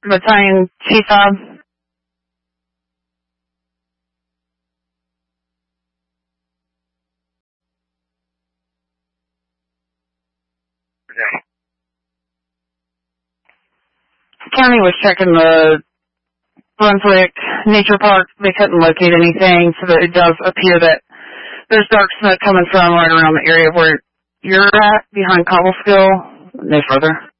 Battalion Chief. County was checking the Brunswick Nature Park. They couldn't locate anything, so that it does appear that there's dark smoke coming from right around the area where you're at, behind Cobleskill. No further.